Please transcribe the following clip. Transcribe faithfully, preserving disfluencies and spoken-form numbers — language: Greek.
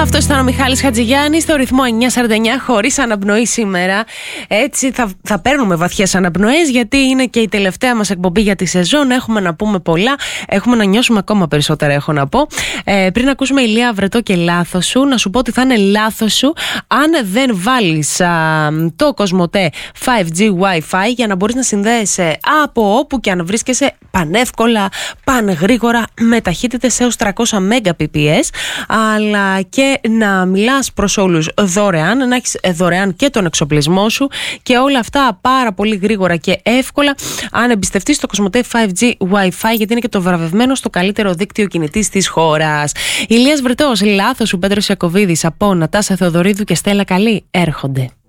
Αυτό ήταν ο Μιχάλης Χατζηγιάννης στο ρυθμό εννιά σαράντα εννιά, χωρίς αναπνοή σήμερα. Έτσι θα, θα παίρνουμε βαθιές αναπνοές, γιατί είναι και η τελευταία μας εκπομπή για τη σεζόν. Έχουμε να πούμε πολλά, έχουμε να νιώσουμε ακόμα περισσότερα, έχω να πω. Ε, πριν ακούσουμε Ηλία Βρετό και Λάθος Σου, να σου πω ότι θα είναι λάθος σου αν δεν βάλεις α, το Κοσμοτέ φάιβ τζι Wi-Fi για να μπορείς να συνδέεσαι από όπου και αν βρίσκεσαι πανεύκολα, πανγρήγορα, με ταχύτητες έως τριακόσια Mbps, αλλά και να μιλάς προς όλους δωρεάν, να έχεις δωρεάν και τον εξοπλισμό σου και όλα αυτά πάρα πολύ γρήγορα και εύκολα αν εμπιστευτείς το Κοσμοτέ φάιβ τζι Wi-Fi, γιατί είναι και το βραβευμένο στο καλύτερο δίκτυο κινητής της χώρας. Ηλίας Βρετός, Λάθος Σου, Πέτρος Ιακωβίδης, από Νατάσα Θεοδωρίδου και Στέλλα Καλή έρχονται.